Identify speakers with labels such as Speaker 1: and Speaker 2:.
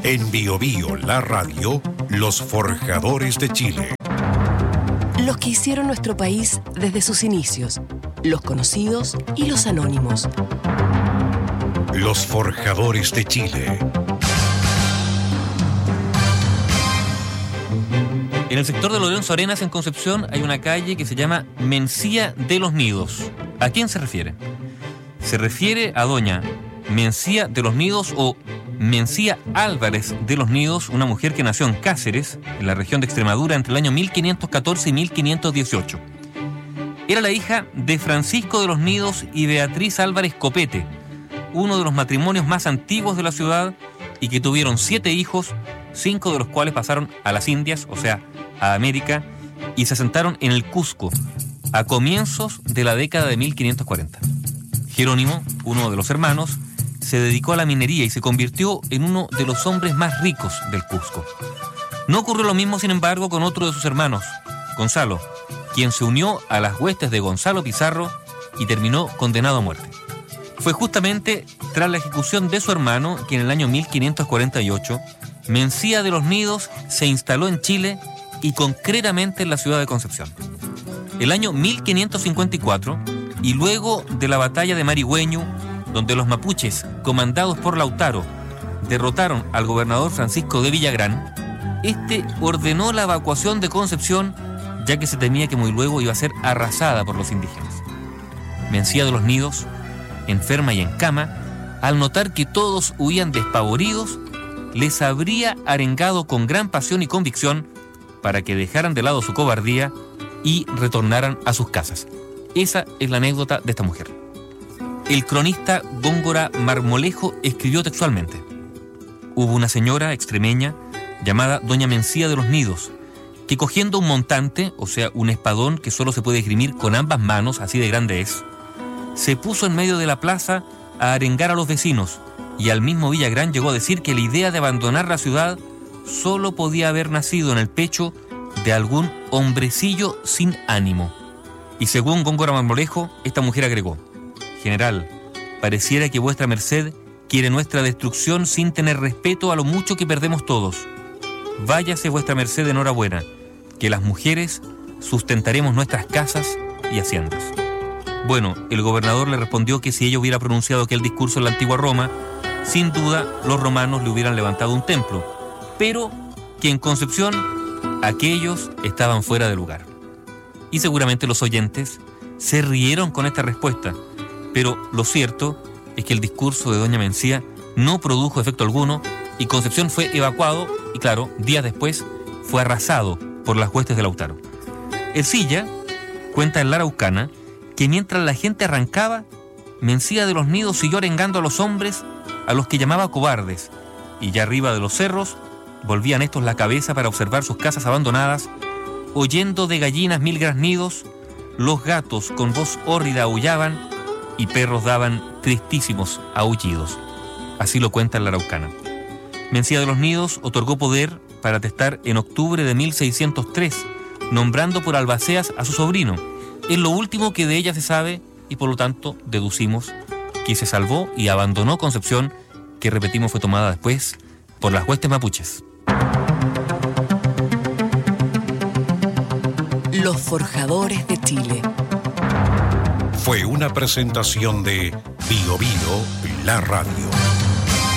Speaker 1: En Bio Bio, la radio, los forjadores de Chile.
Speaker 2: Los que hicieron nuestro país desde sus inicios, los conocidos y los anónimos.
Speaker 1: Los forjadores de Chile.
Speaker 3: En el sector de Lorenzo Arenas, en Concepción, hay una calle que se llama Mencía de los Nidos. ¿A quién se refiere? Se refiere a doña Mencía de los Nidos o Mencía Álvarez de los Nidos, una mujer que nació en Cáceres, en la región de Extremadura, entre el año 1514 y 1518. Era la hija de Francisco de los Nidos y Beatriz Álvarez Copete, uno de los matrimonios más antiguos de la ciudad, y que tuvieron 7 hijos, 5 de los cuales pasaron a las Indias, o sea, a América, y se asentaron en el Cusco a comienzos de la década de 1540. Jerónimo, uno de los hermanos, se dedicó a la minería y se convirtió en uno de los hombres más ricos del Cusco. No ocurrió lo mismo, sin embargo, con otro de sus hermanos, Gonzalo, quien se unió a las huestes de Gonzalo Pizarro y terminó condenado a muerte. Fue justamente tras la ejecución de su hermano que en el año 1548 Mencía de los Nidos se instaló en Chile y concretamente en la ciudad de Concepción. El año 1554, y luego de la batalla de Marigüeño, donde los mapuches, comandados por Lautaro, derrotaron al gobernador Francisco de Villagrán, este ordenó la evacuación de Concepción, ya que se temía que muy luego iba a ser arrasada por los indígenas. Mencía de los Nidos, enferma y en cama, al notar que todos huían despavoridos, les habría arengado con gran pasión y convicción para que dejaran de lado su cobardía y retornaran a sus casas. Esa es la anécdota de esta mujer. El cronista Góngora Marmolejo escribió textualmente: hubo una señora extremeña llamada doña Mencía de los Nidos, que cogiendo un montante, o sea, un espadón que solo se puede esgrimir con ambas manos, así de grande es, se puso en medio de la plaza a arengar a los vecinos, y al mismo Villagrán llegó a decir que la idea de abandonar la ciudad solo podía haber nacido en el pecho de algún hombrecillo sin ánimo. Y según Góngora Marmolejo, esta mujer agregó: general, pareciera que vuestra merced quiere nuestra destrucción sin tener respeto a lo mucho que perdemos todos. Váyase vuestra merced enhorabuena, que las mujeres sustentaremos nuestras casas y haciendas. Bueno, el gobernador le respondió que si ella hubiera pronunciado aquel discurso en la antigua Roma, sin duda los romanos le hubieran levantado un templo, pero que en Concepción aquellos estaban fuera de lugar. Y seguramente los oyentes se rieron con esta respuesta, pero lo cierto es que el discurso de doña Mencía no produjo efecto alguno y Concepción fue evacuado y, claro, días después fue arrasado por las huestes de Lautaro. Ercilla cuenta en La Araucana que mientras la gente arrancaba, Mencía de los Nidos siguió arengando a los hombres a los que llamaba cobardes, y ya arriba de los cerros volvían estos la cabeza para observar sus casas abandonadas, oyendo de gallinas 1000 graznidos, los gatos con voz hórrida aullaban y perros daban tristísimos aullidos. Así lo cuenta en La Araucana. Mencía de los Nidos otorgó poder para testar en octubre de 1603, nombrando por albaceas a su sobrino. Es lo último que de ella se sabe y por lo tanto deducimos que se salvó y abandonó Concepción, que repetimos fue tomada después por las huestes mapuches.
Speaker 2: Los forjadores de Chile.
Speaker 1: Fue una presentación de Bio Bio, la radio.